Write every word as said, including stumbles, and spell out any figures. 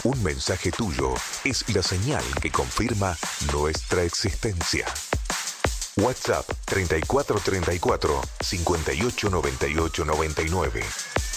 Un mensaje tuyo es la señal que confirma nuestra existencia. WhatsApp treinta y cuatro treinta y cuatro, cincuenta y ocho noventa y ocho noventa y nueve.